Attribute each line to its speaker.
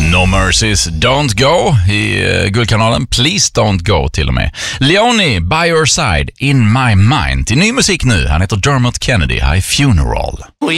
Speaker 1: No Mercies, Don't Go i Guldkanalen. Please Don't Go till och med. Leone, By Your Side, In My Mind. Till ny musik nu. Han heter Dermot Kennedy, High Funeral.